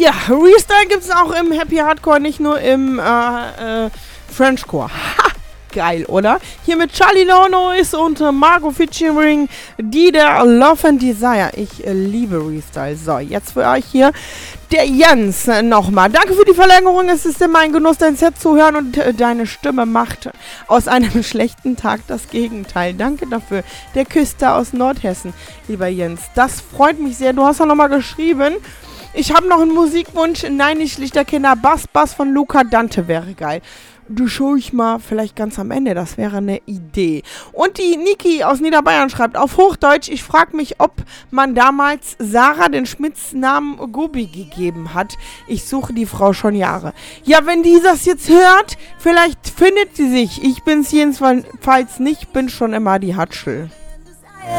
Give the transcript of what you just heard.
Ja, Restyle gibt es auch im Happy Hardcore, nicht nur im Frenchcore. Ha! Geil, oder? Hier mit Charlie Lonois und Margot featuring Dida Love and Desire. Ich liebe Restyle. So, jetzt für euch hier der Jens nochmal. Danke für die Verlängerung. Es ist immer ein Genuss, dein Set zu hören und deine Stimme macht aus einem schlechten Tag das Gegenteil. Danke dafür. Der Küster aus Nordhessen, lieber Jens. Das freut mich sehr. Du hast ja nochmal geschrieben. Ich habe noch einen Musikwunsch. Nein, nicht Lichterkinder. Bass von Luca Dante wäre geil. Du schau ich mal vielleicht ganz am Ende, das wäre eine Idee. Und die Niki aus Niederbayern schreibt auf Hochdeutsch, ich frage mich, ob man damals Sarah den Spitznamen Gobi gegeben hat. Ich suche die Frau schon Jahre. Ja, wenn die das jetzt hört, vielleicht findet sie sich. Ich bin's jedenfalls nicht, bin schon immer die Hatschel.